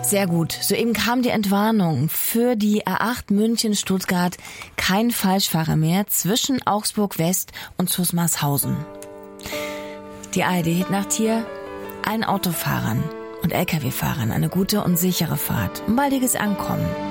Sehr gut. Soeben kam die Entwarnung für die A8 München-Stuttgart. Kein Falschfahrer mehr zwischen Augsburg West und Zusmarshausen. Die ARD-Hitnacht hier. Allen Autofahrern und Lkw-Fahrern eine gute und sichere Fahrt. Ein baldiges Ankommen.